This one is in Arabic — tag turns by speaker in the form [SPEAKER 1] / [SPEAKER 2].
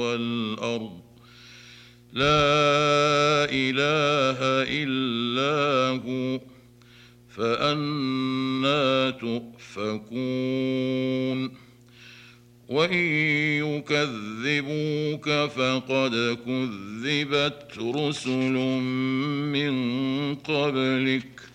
[SPEAKER 1] والأرض لا إله إلا هو فأنى تؤفكون وإن يكذبوك فقد كذبت رسل من قبلك